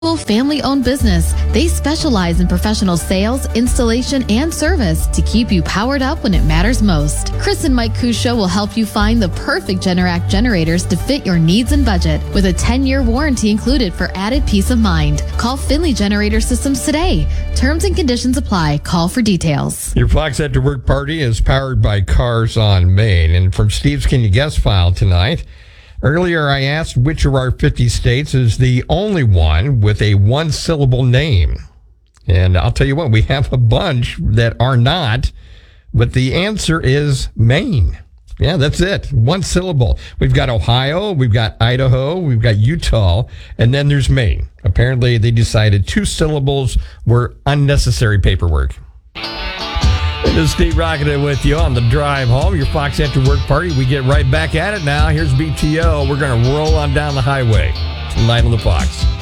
Family-owned business. They specialize in professional sales, installation, and service to keep you powered up when it matters most. Chris and Mike Kusho will help you find the perfect Generac generators to fit your needs and budget, with a 10-year warranty included for added peace of mind. Call Finley Generator Systems today. Terms and conditions apply. Call for details. Your Fox After Work Party is powered by Cars on Main. And from Steve's Can You Guess file tonight, earlier, I asked which of our 50 states is the only one with a one-syllable name. And I'll tell you what, we have a bunch that are not, but the answer is Maine. Yeah, that's it. One syllable. We've got Ohio, we've got Idaho, we've got Utah, and then there's Maine. Apparently, they decided 2 syllables were unnecessary paperwork. This is Steve Rocketed with you on the drive home, your Fox After Work Party. We get right back at it now. Here's BTO. We're going to roll on down the highway tonight on the Fox.